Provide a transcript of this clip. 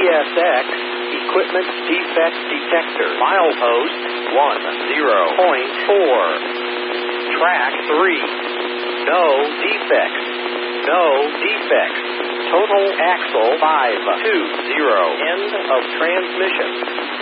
CSX Equipment Defect Detector. Milepost 10.4. Track 3. No defects. No defects. Total axle 520. End of transmission.